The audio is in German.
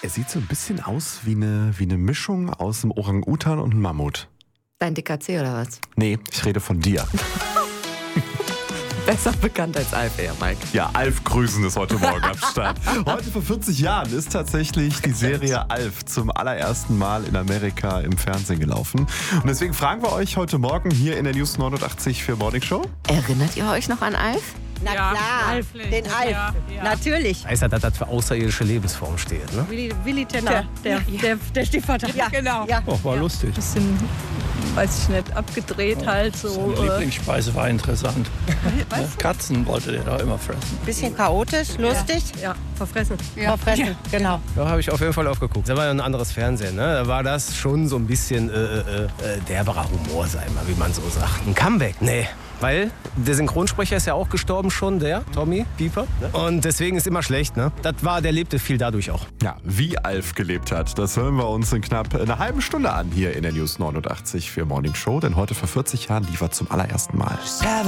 Er sieht so ein bisschen aus wie eine Mischung aus einem Orang-Utan und einem Mammut. Dein dicker Zeh oder was? Nee, ich rede von dir. Besser bekannt als Alf, ja, Mike. Ja, Alf Grüßen ist heute Morgen am Start. Heute vor 40 Jahren ist tatsächlich die Serie Alf zum allerersten Mal in Amerika im Fernsehen gelaufen. Und deswegen fragen wir euch heute Morgen hier in der News 89 für Morning Show. Erinnert ihr euch noch an Alf? Na klar, den Alf, Ja. natürlich. Weiß ja, dass das für außerirdische Lebensform steht, ne? Willi Tenner, der Stiefvater. Ja, Genau. Ja. Oh, war lustig. Bisschen, weiß ich nicht, abgedreht halt so. Seine Lieblingsspeise war interessant. Katzen wollte der da immer fressen. Bisschen chaotisch, lustig, Ja, verfressen. verfressen, genau. Da habe ich auf jeden Fall aufgeguckt. Da war ja ein anderes Fernsehen, ne? Da war das schon so ein bisschen derberer Humor, sag ich mal, wie man so sagt. Ein Comeback? Nee. Weil der Synchronsprecher ist ja auch gestorben schon, der Tommy Pieper. Ne? Und deswegen ist immer schlecht, ne? Der lebte viel dadurch auch. Ja, wie Alf gelebt hat, das hören wir uns in knapp einer halben Stunde an hier in der News 89 für Morning Show. Denn heute vor 40 Jahren lief er zum allerersten Mal.